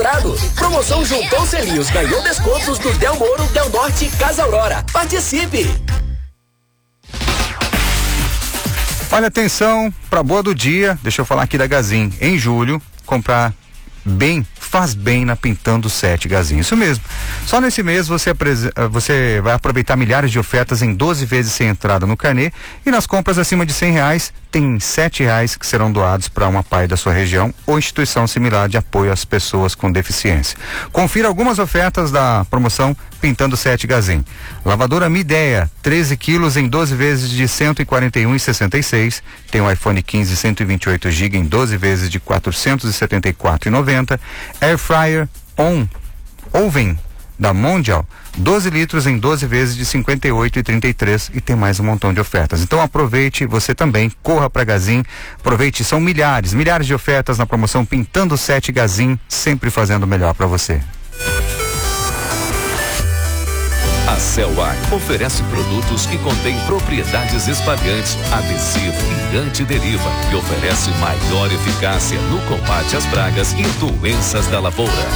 Eldorado. Promoção juntou Celios, ganhou descontos do Del Moro, Del Norte e Casa Aurora. Participe! Olha, atenção para boa do dia. Deixa eu falar aqui da Gazin. Em julho, comprar bem, faz bem na Pintando 7 Gazin. Isso mesmo. Só nesse mês você vai aproveitar milhares de ofertas em 12 vezes sem entrada no carnê, e nas compras acima de R$100 tem R$7 que serão doados para uma PAI da sua região ou instituição similar de apoio às pessoas com deficiência. Confira algumas ofertas da promoção Pintando 7 Gazin. Lavadora Midea, 13 quilos em 12 vezes de R$141,66. Tem o iPhone 15 128 GB em 12 vezes de R$474,90. Air Fryer Oven da Mondial, 12 litros em 12 vezes de R$58,33, e tem mais um montão de ofertas. Então aproveite, você também, corra para Gazin, aproveite, são milhares de ofertas na promoção Pintando 7 Gazin, sempre fazendo o melhor para você. A Cellar oferece produtos que contêm propriedades espalhantes, adesivo e antideriva, e oferece maior eficácia no combate às pragas e doenças da lavoura.